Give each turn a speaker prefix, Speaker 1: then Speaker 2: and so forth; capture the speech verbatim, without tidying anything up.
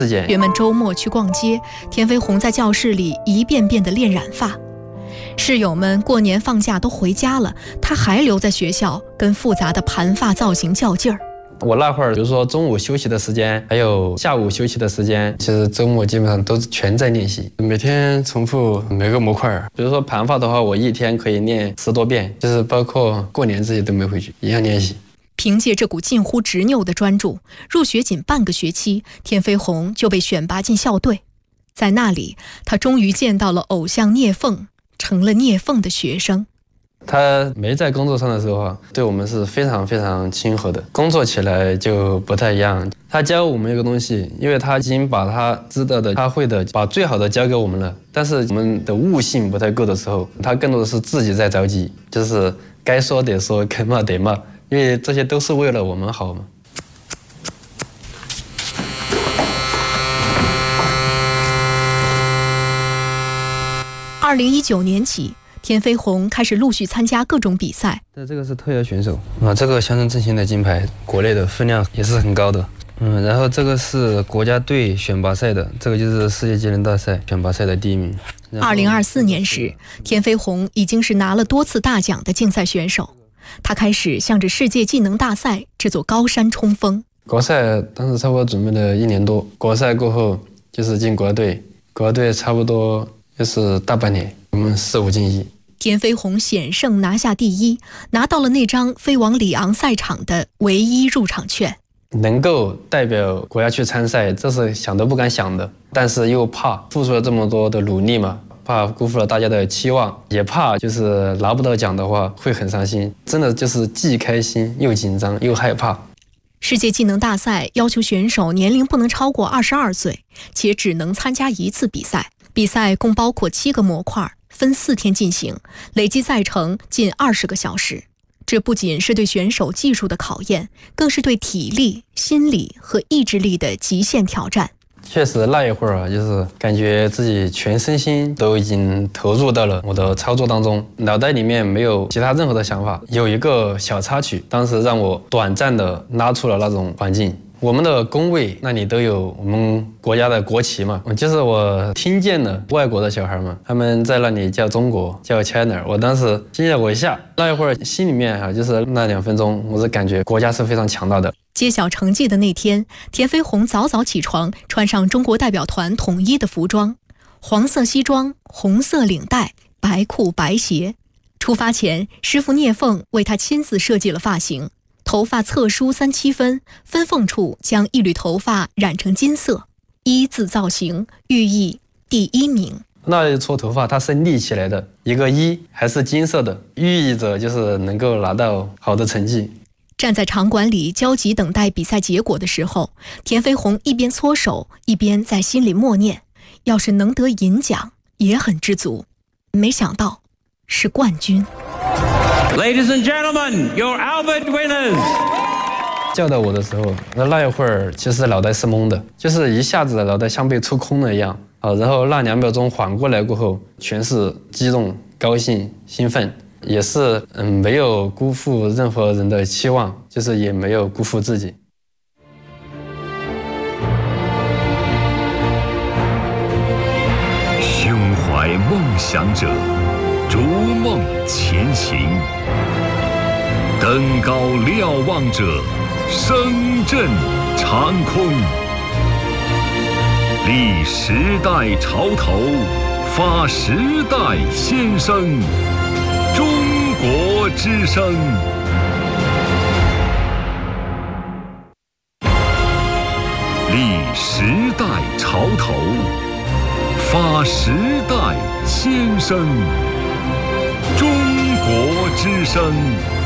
Speaker 1: 学们周末去逛街，田飞鸿在教室里一遍遍地练染发。室友们过年放假都回家了，他还留在学校跟复杂的盘发造型较劲儿。
Speaker 2: 我那会儿，比如说中午休息的时间，还有下午休息的时间，其实周末基本上都全在练习，每天重复每个模块。比如说盘发的话，我一天可以练十多遍，就是包括过年这些都没回去，一样练习。
Speaker 1: 凭借这股近乎执拗的专注，入学仅半个学期，田飞鸿就被选拔进校队。在那里，他终于见到了偶像聂凤，成了聂凤的学生。
Speaker 2: 他没在工作上的时候啊，对我们是非常非常亲和的。工作起来就不太一样。他教我们一个东西，因为他已经把他知道的、他会的，把最好的教给我们了。但是我们的悟性不太够的时候，他更多的是自己在着急，就是该说得说，该骂得骂，因为这些都是为了我们好嘛。
Speaker 1: 二零一九年起，田飞鸿开始陆续参加各种比赛。
Speaker 2: 这个是特邀选手啊，这个象征振兴的金牌，国内的分量也是很高的。嗯，然后这个是国家队选拔赛的，这个就是世界技能大赛选拔赛的第一名。
Speaker 1: 二零二四年时，田飞鸿已经是拿了多次大奖的竞赛选手，他开始向着世界技能大赛这座高山冲锋。
Speaker 2: 国赛当时差不多准备了一年多，国赛过后就是进国队，国队差不多就是大半年，我们四五进一。
Speaker 1: 田飞鸿险胜拿下第一，拿到了那张飞往里昂赛场的唯一入场券。
Speaker 2: 能够代表国家去参赛，这是想都不敢想的，但是又怕付出了这么多的努力嘛，怕辜负了大家的期望，也怕就是拿不到奖的话会很伤心，真的就是既开心又紧张又害怕。
Speaker 1: 世界技能大赛要求选手年龄不能超过二十二岁，且只能参加一次比赛。比赛共包括七个模块，分四天进行，累计赛程近二十个小时。这不仅是对选手技术的考验，更是对体力、心理和意志力的极限挑战。
Speaker 2: 确实那一会儿啊，就是感觉自己全身心都已经投入到了我的操作当中，脑袋里面没有其他任何的想法。有一个小插曲，当时让我短暂的拉出了那种环境。我们的工位那里都有我们国家的国旗嘛，就是我听见了外国的小孩们，他们在那里叫中国，叫 China， 我当时惊了我一下，那一会儿心里面啊，就是那两分钟，我是感觉国家是非常强大的。
Speaker 1: 揭晓成绩的那天，田飞鸿早早起床，穿上中国代表团统一的服装，黄色西装，红色领带，白裤白鞋。出发前，师傅聂凤为他亲自设计了发型。头发侧梳三七分，分缝处将一缕头发染成金色，一字造型寓意第一名。
Speaker 2: 那一撮头发它是立起来的，一个一还是金色的，寓意着就是能够拿到好的成绩。
Speaker 1: 站在场馆里焦急等待比赛结果的时候，田飞鸿一边搓手，一边在心里默念：要是能得银奖，也很知足。没想到是冠军。
Speaker 3: Ladies and gentlemen, your Albert winners.
Speaker 2: 叫到我的时候，那那一会儿其实脑袋是懵的，就是一下子脑袋像被抽空了一样啊。然后那两秒钟缓过来过后，全是激动、高兴、兴奋，也是嗯没有辜负任何人的期望，就是也没有辜负自己。
Speaker 4: 胸怀梦想者，逐梦前行。登高瞭望者，声震长空。立时代潮头，发时代先声。中国之声。立时代潮头，发时代先声。中国之声。